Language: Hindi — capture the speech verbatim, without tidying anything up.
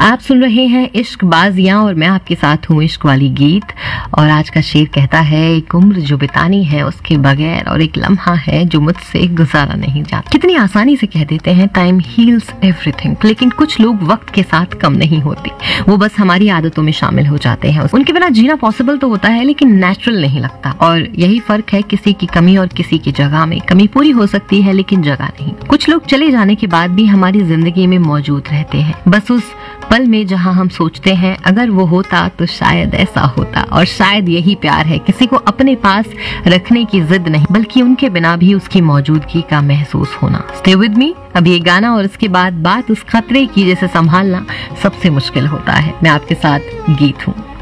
आप सुन रहे हैं इश्क बाजियां और मैं आपके साथ हूँ इश्क वाली गीत। और आज का शेर कहता है, एक उम्र जो बितानी है उसके बगैर और एक लम्हा है जो मुझसे गुजारा नहीं जाता। कितनी आसानी से कह देते हैं टाइम हील्स एवरीथिंग, लेकिन कुछ लोग वक्त के साथ कम नहीं होते, वो बस हमारी आदतों में शामिल हो जाते हैं। उनके बिना जीना पॉसिबल तो होता है लेकिन नेचुरल नहीं लगता। और यही फर्क है किसी की कमी और किसी की जगह में। कमी पूरी हो सकती है लेकिन जगह नहीं। कुछ लोग चले जाने के बाद भी हमारी जिंदगी में मौजूद रहते हैं, बस उस पल में जहां हम सोचते हैं अगर वो होता तो शायद ऐसा होता। और शायद यही प्यार है, किसी को अपने पास रखने की जिद नहीं बल्कि उनके बिना भी उसकी मौजूदगी का महसूस होना। स्टे विद मी, अब ये गाना और इसके बाद बात उस खतरे की जिसे संभालना सबसे मुश्किल होता है। मैं आपके साथ गीत हूँ।